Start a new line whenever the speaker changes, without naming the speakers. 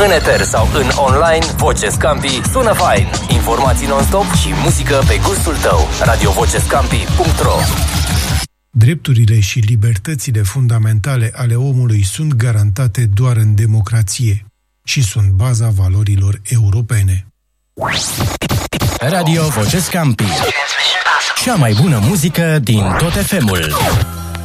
În eter sau în online, Voce Scampi sună fain. Informații non-stop și muzică pe gustul tău. radiovocescampi.ro.
Drepturile și libertățile fundamentale ale omului sunt garantate doar în democrație și sunt baza valorilor europene.
Radio Voce Scampi. Cea mai bună muzică din tot FM-ul.